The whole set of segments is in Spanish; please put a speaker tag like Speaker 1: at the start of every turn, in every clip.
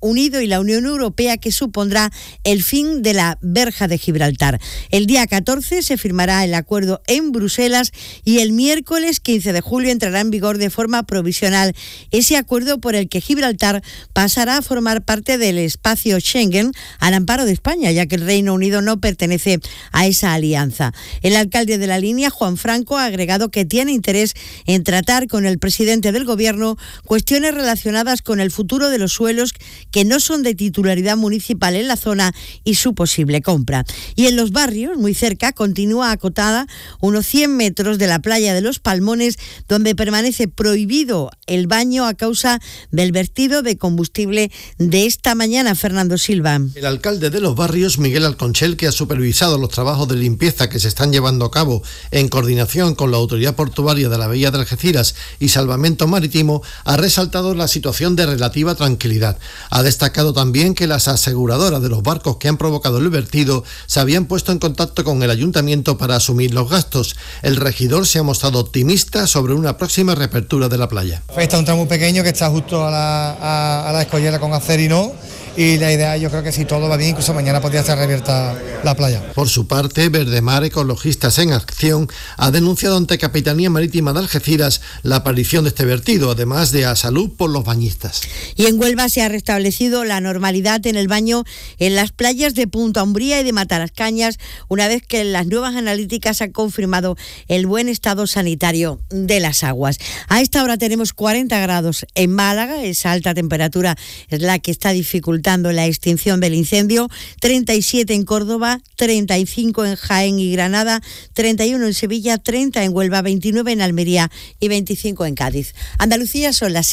Speaker 1: Unido y la Unión Europea, que supondrá el fin de la verja de Gibraltar. El día 14 se firmará el acuerdo en Bruselas y el miércoles 15 de julio entrará en vigor de forma provisional ese acuerdo por el que Gibraltar pasará a formar parte del espacio Schengen al amparo de España, ya que el Reino Unido no pertenece a esa alianza. El alcalde de la línea, Juan Franco, ha agregado que tiene interés en tratar con el presidente del gobierno cuestiones relacionadas con el futuro de los suelos que no son de titularidad municipal en la zona y su posible compra. Y en los barrios, muy cerca, continúa acotada unos 100 metros de la playa de Los Palmones, donde permanece prohibido el baño a causa del vertido de combustible de esta mañana. Fernando Silva.
Speaker 2: El alcalde de los barrios, Miguel Alconchel, que ha supervisado los trabajos de limpieza que se están llevando a cabo en coordinación con la Autoridad Portuaria de la Bahía de Algeciras y Salvamento Marítimo, ha resaltado la situación de relativa tranquilidad. Ha destacado también que las aseguradoras de los barcos que han provocado el vertido se habían puesto en contacto con el ayuntamiento para asumir los gastos. El regidor se ha mostrado optimista sobre una próxima reapertura de la playa.
Speaker 3: Está un tramo pequeño que está justo a la escollera con Acerino. Y la idea, yo creo que si todo va bien, incluso mañana podría estar reabierta la playa.
Speaker 2: Por su parte, Verdemar, Ecologistas en Acción, ha denunciado ante Capitanía Marítima de Algeciras la aparición de este vertido, además de a salud por los bañistas.
Speaker 1: Y en Huelva se ha restablecido la normalidad en el baño en las playas de Punta Umbría y de Matalascañas, una vez que las nuevas analíticas han confirmado el buen estado sanitario de las aguas. A esta hora tenemos 40 grados en Málaga, esa alta temperatura es la que está dificultando la extinción del incendio, 37 en Córdoba, 35 en Jaén y Granada, 31 en Sevilla, 30 en Huelva, 29 en Almería y 25 en Cádiz. Andalucía, son las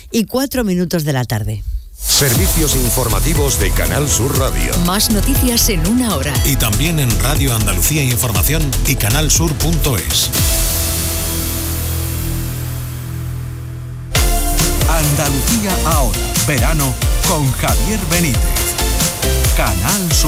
Speaker 1: 7:04 de la tarde.
Speaker 4: Servicios informativos de Canal Sur Radio.
Speaker 5: Más noticias en una hora.
Speaker 6: Y también en Radio Andalucía Información y canalsur.es.
Speaker 4: Andalucía ahora. Verano con Javier Benítez. Canal Sur.